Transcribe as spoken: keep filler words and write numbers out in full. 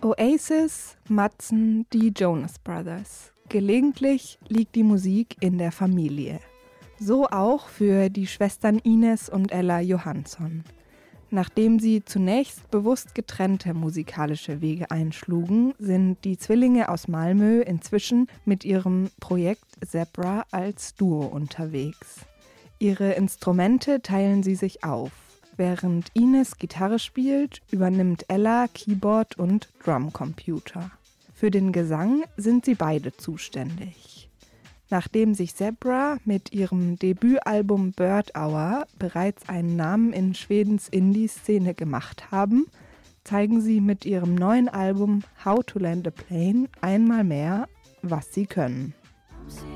Oasis, Matzen, die Jonas Brothers. Gelegentlich liegt die Musik in der Familie. So auch für die Schwestern Ines und Ella Johansson. Nachdem sie zunächst bewusst getrennte musikalische Wege einschlugen, sind die Zwillinge aus Malmö inzwischen mit ihrem Projekt Zebra als Duo unterwegs. Ihre Instrumente teilen sie sich auf. Während Ines Gitarre spielt, übernimmt Ella Keyboard und Drumcomputer. Für den Gesang sind sie beide zuständig. Nachdem sich Zebra mit ihrem Debütalbum Bird Hour bereits einen Namen in Schwedens Indie-Szene gemacht haben, zeigen sie mit ihrem neuen Album How to Land a Plane einmal mehr, was sie können.